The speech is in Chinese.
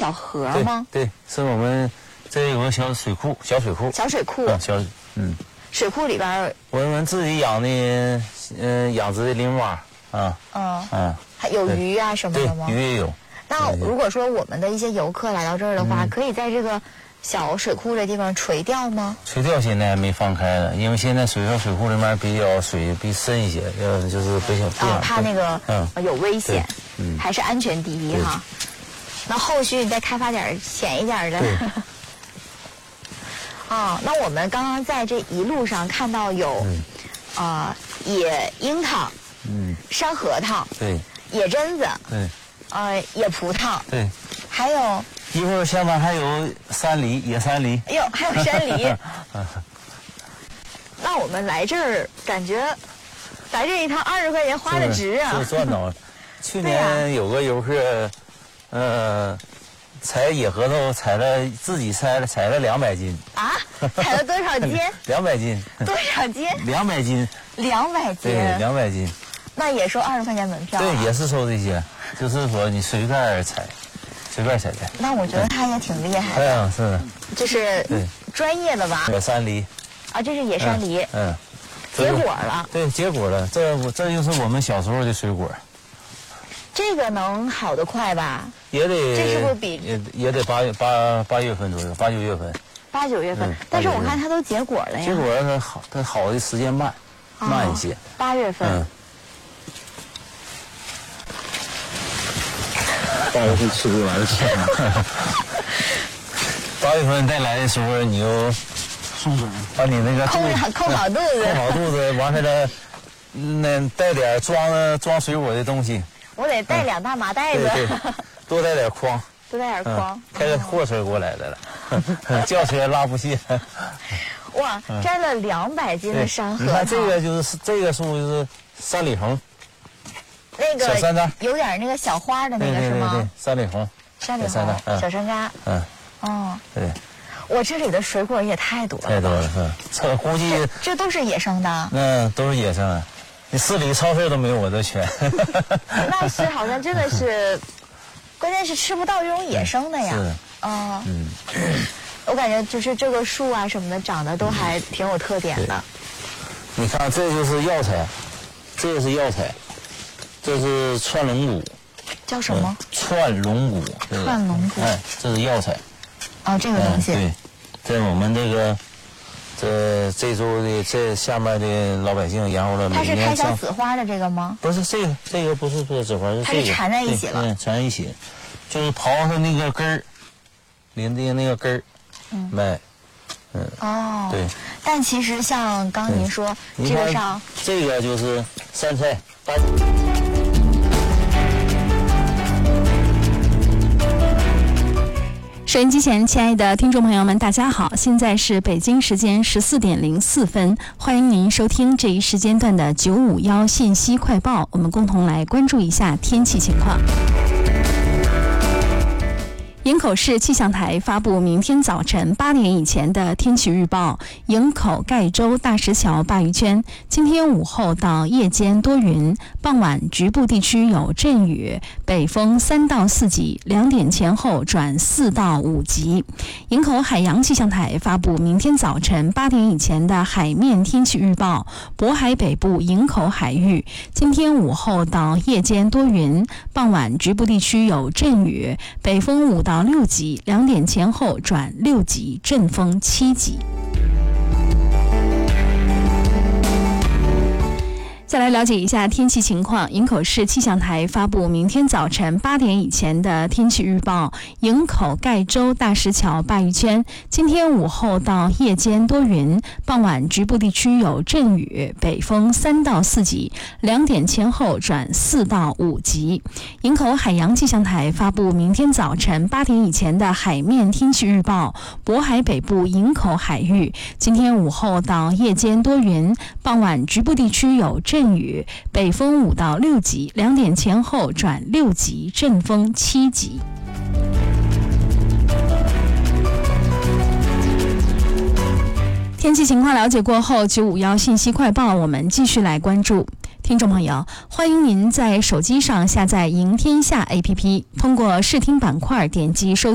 小河吗？ 对，是我们这有个小水库。 小水库。水库里边我们自己养的，养殖的林蛙还有鱼啊什么的吗？ 对，鱼也有。 那如果说我们的一些游客来到这儿的话，可以在这个小水库这地方垂钓吗？ 垂钓现在还没放开了，因为现在水库里面比较水比深一些，就是不想怕那个有危险，还是安全第一哈。那后续你再开发点浅一点的。那我们刚刚在这一路上看到有野樱桃，山核桃， 对， 野榛子， 对。 野葡萄， 对， 还有一会儿下面还有山梨，野山梨。 哎呦，还有山梨。那我们来这儿，感觉来这一趟20块钱花的值啊！ 是赚到了。去年有个游客，采野核桃自己采了200斤。啊？ 采了多少斤 ？200斤。 多少斤 ？200斤。 200斤。 对，200斤。那也收20块钱门票。 对，也是收这些，就是说你随便采的。 那我觉得他也挺厉害的。 是。 这是专业的吧？ 野山梨。 这是野山梨。结果了。 对，结果了。这就是我们小时候的水果。 这个能好得快吧？ 也得。 这是不是比也得8月份左右，8、9月份。 8、9月份。但是我看它都结果了呀。 结果它好的时间慢一些。 8月份。 8月份吃不完了。8月份再来的时候，你就把你那个空好肚子， 完事了，带点装水果的东西。 我得带2大麻袋子。 对，多带点筐。开个货车过来的了，轿车拉不下。 哇，摘了200斤的山核桃。 你看这个树就是山里红。 那个小山楂有点那个小花的那个是吗？ 对，山里红， 小山楂。对。我这里的水果也太多了， 是。这估计这都是野生的。 都是野生的。你市里超市都没有我这全。 那是好像真的是，关键是吃不到这种野生的呀。 是。 我感觉就是这个树啊什么的长得都还挺有特点的。 你看，这就是药材，这是串龙骨。 叫什么？ 串龙骨。 串龙骨。 这是药材。 这个东西。 对，在我们这周的这下面的老百姓，然后呢， 它是开小紫花的这个吗？ 不是这个不是紫花，是这个。 它是缠在一起了。 缠在一起，就是刨它那个根儿，连的那个根儿，卖。对。 但其实像刚您说，这个上这个就是山菜。 收音机前，亲爱的听众朋友们，大家好！现在是北京时间14点04分，欢迎您收听这一时间段的951信息快报。我们共同来关注一下天气情况。营口市气象台发布明天早晨8点以前的天气预报：营口、盖州、大石桥、鲅鱼圈，今天午后到夜间多云，傍晚局部地区有阵雨，北风3到4级，2点前后转4到5级。营口海洋气象台发布明天早晨8点以前的海面天气预报：渤海北部营口海域，今天午后到夜间多云，傍晚局部地区有阵雨，北风5到6级，2点前后转6级，阵风7级。再来了解一下天气情况。营口市气象台发布明天早晨8点以前的天气预报：营口、盖州、大石桥、鲅鱼圈，今天午后到夜间多云，傍晚局部地区有阵雨，北风3到4级，2点前后转4到5级。营口海洋气象台发布明天早晨8点以前的海面天气预报：渤海北部营口海域，今天午后到夜间多云，傍晚局部地区有阵雨，北风5到6级，2点前后转6级，阵风7级。天气情况了解过后，951信息快报，我们继续来关注。听众朋友，欢迎您在手机上下载赢天下 APP， 通过视听板块点击收